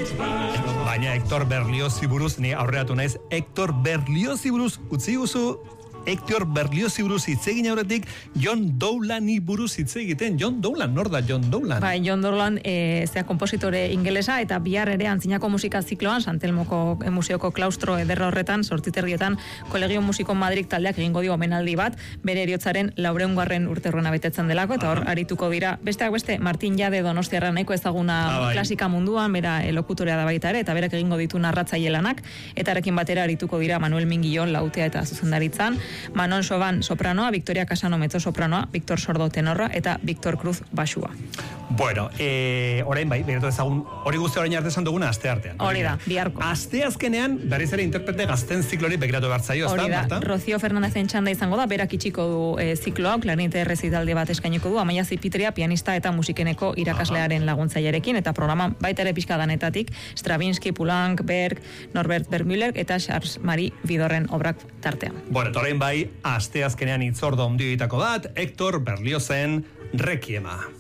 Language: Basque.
Baina Hector Berliozi buruz, ni aurreatu naiz, Hector Berliozi buruz utzi guzu, Hector Berliozi buruz hitzegin aurretik John Dowlandi buruz hitz egiten. John Dowland, nor da John Dowland? Bai, John Dowland, zea kompositore ingelesa, eta bihar ere antzinako musika zikloan, Santelmoko museoko klaustro ederra horretan, 8:30 Kolegio Musiko Madrid taldeak egingo dio omenaldi bat, bere heriotzaren 400. urterruena betetzen delako, eta hor arituko dira, besteak beste, Martin Jade Donostiarra nahiko ezaguna klasika munduan, bera lokutorea da baita ere, eta berak egingo ditu narratzaile lanak, eta arekin batera arituko dira Manuel Minguillon lautea eta zuzendaritzan, Manon Soban sopranoa, Victoria Casano mezzo sopranoa, Victor Sordo tenorra eta Victor Cruz basua. Bueno, orain bai, beratu ezagun, hori guzti orain arte esan duguna asteartean. Hori da, biharko. Asteazkenean, berriz ere interprete gazten ziklori begiratu bertzaio, ez da, Marta? Rocío Fernandezen txanda izango da, berak itxiko du zikloa, klarinete errezitaldi bat eskainiko du, Amaia Zipitria, pianista eta musikeneko irakaslearen laguntzailerekin, eta programa baita ere pixka danetatik, Stravinsky, Poulenc, Berg, Norbert Bergmüller eta Charles Marie Vidorren obrak tartean. Bueno, orain bai, asteazkenean itzordo ondio egitako bat, Hector Berliozen Requiema.